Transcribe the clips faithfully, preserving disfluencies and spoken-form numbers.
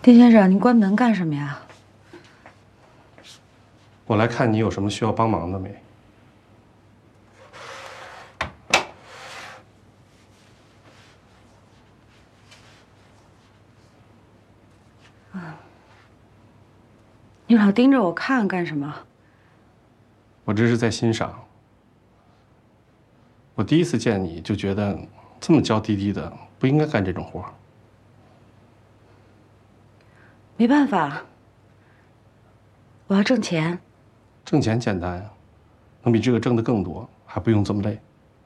丁先生，您关门干什么呀？ 我来看你有什么需要帮忙的没？ 啊，你老盯着我看干什么？ 我这是在欣赏。我第一次见你就觉得这么娇滴滴的，不应该干这种活。 没办法，我要挣钱。 挣钱简单呀，能比这个挣的更多，还不用这么累。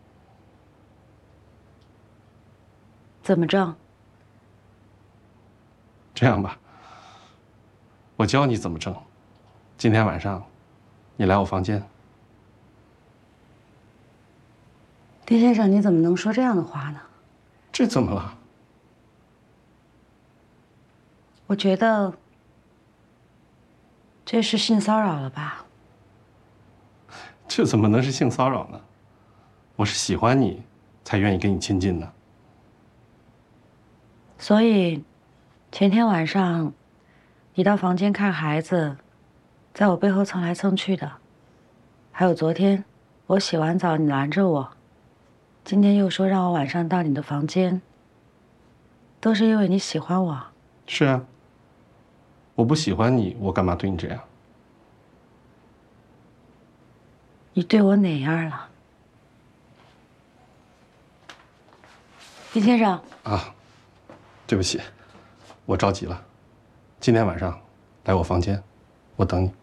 怎么挣？ 这样吧，我教你怎么挣。今天晚上，你来我房间。 丁先生，你怎么能说这样的话呢？ 这怎么了？ 我觉得这是性骚扰了吧？ 这怎么能是性骚扰呢？我是喜欢你，才愿意跟你亲近的。 所以，前天晚上，你到房间看孩子，在我背后蹭来蹭去的，还有昨天我洗完澡你拦着我，今天又说让我晚上到你的房间，都是因为你喜欢我。 是啊，我不喜欢你，我干嘛对你这样？ 你对我哪样了，丁先生？ 啊，对不起，我着急了。今天晚上来我房间，我等你。